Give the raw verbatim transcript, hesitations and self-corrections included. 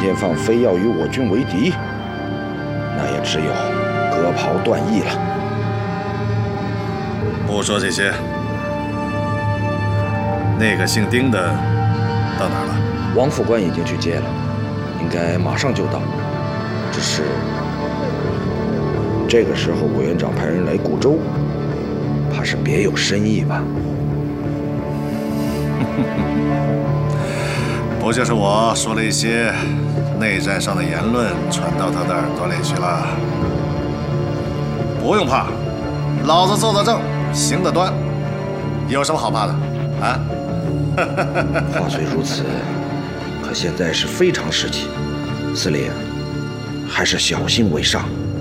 天放非要与我军为敌，那也只有割袍断义了。 不说这些，那个姓丁的到哪儿了？ 王副官已经去接了，应该马上就到。只是这个时候委员长派人来固州，怕是别有深意吧？ 不就是我说了一些内战上的言论传到他的耳朵里去了？不用怕，老子坐得正，行得端，有什么好怕的？啊？ 话虽如此，可现在是非常时期，司令还是小心为上。